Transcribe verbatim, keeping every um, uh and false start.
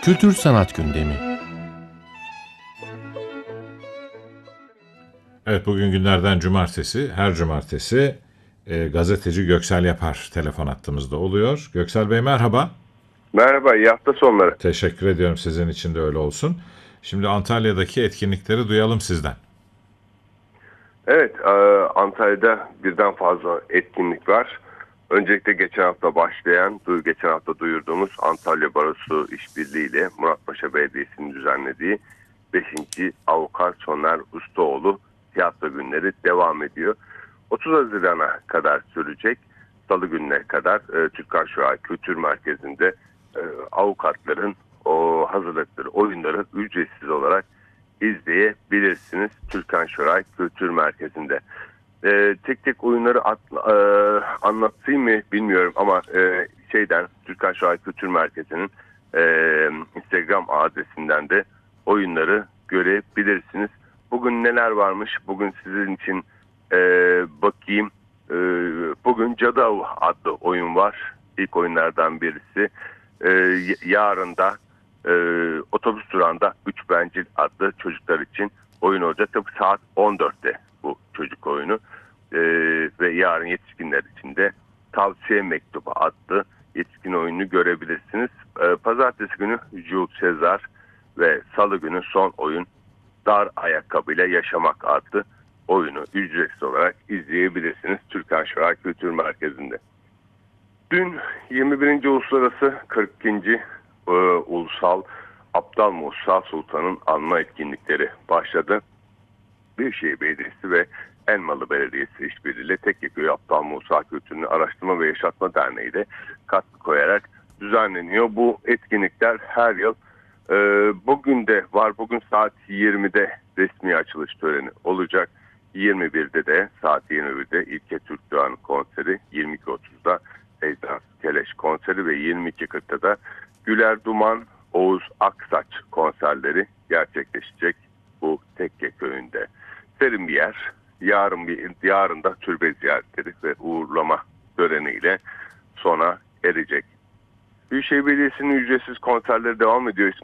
Kültür sanat gündemi. Evet, bugün günlerden cumartesi. Her cumartesi e, gazeteci Göksel Yapar telefon hattımızda oluyor. Göksel Bey merhaba. Merhaba, iyi hafta sonları. Teşekkür ediyorum, sizin için de öyle olsun. Şimdi Antalya'daki etkinlikleri duyalım sizden. Evet, e, Antalya'da birden fazla etkinlik var. Öncelikle geçen hafta başlayan, du- geçen hafta duyurduğumuz Antalya Barosu İşbirliği ile Muratpaşa Belediyesi'nin düzenlediği beşinci Avukat Soner Ustaoğlu tiyatro günleri devam ediyor. otuz Haziran'a kadar sürecek. Salı gününe kadar e, Türkan Şoray Kültür Merkezi'nde e, avukatların o hazırladıkları oyunları ücretsiz olarak izleyebilirsiniz Türkan Şoray Kültür Merkezi'nde. Ee, tek tek oyunları at, e, anlatayım mı bilmiyorum ama e, şeyden Türkan Şoray Kültür Merkezi'nin e, Instagram adresinden de oyunları görebilirsiniz. Bugün neler varmış? Bugün sizin için e, bakayım. E, bugün Cadı Avı adlı oyun var. İlk oyunlardan birisi. E, yarın da e, otobüs durağında Üç Bencil adlı çocuklar için oyun olacak. Tabii saat on dörtte bu çocuk oyunu. E, ve yarın yetişkinler için de Tavsiye Mektubu adlı yetişkin oyunu görebilirsiniz. E, Pazartesi günü Jules Sezar ve Salı günü son oyun Dar Ayakkabıyla Yaşamak adlı oyunu ücretsiz olarak izleyebilirsiniz Türkan Şoray Kültür Merkezi'nde. Dün yirmi birinci Uluslararası kırk ikinci E, Ulusal Aptal Musa Sultan'ın anma etkinlikleri başladı. Büyükşehir Belediyesi ve Elmalı Belediyesi işbirliğiyle Tekkeköy Aptal Musa Kültürünü Araştırma ve Yaşatma Derneği ile katkı koyarak düzenleniyor. Bu etkinlikler her yıl e, bugün de var. Bugün saat yirmide resmi açılış töreni olacak. yirmi birde de saat yirmi birde İlke Türk Doğan konseri, yirmi iki otuzda Ejder Keleş konseri ve yirmi iki kırkta da Güler Duman, Oğuz Aksaç konserleri gerçekleşecek bu Tekke köyünde. Serin bir yer. Yarın bir yarın da türbe ziyaretleri ve uğurlama töreniyle sona erecek. Büyükşehir Belediyesi'nin ücretsiz konserleri devam ediyor.